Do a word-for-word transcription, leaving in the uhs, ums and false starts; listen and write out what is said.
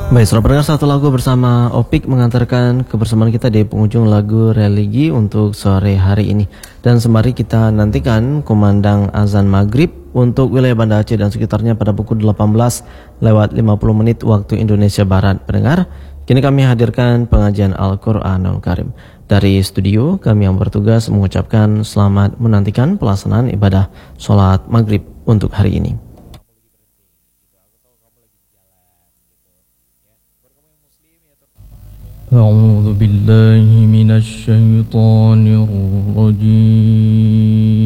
Baik, selamat pendengar, satu lagu bersama Opik mengantarkan kebersamaan kita di penghujung lagu religi untuk sore hari ini. Dan sembari kita nantikan kumandang azan maghrib untuk wilayah Banda Aceh dan sekitarnya pada pukul delapan belas lewat lima puluh menit waktu Indonesia Barat. Pendengar, kini kami hadirkan pengajian Al-Quranul Karim. Dari studio, kami yang bertugas mengucapkan selamat menantikan pelaksanaan ibadah sholat maghrib untuk hari ini. أعوذ بالله من الشيطان الرجيم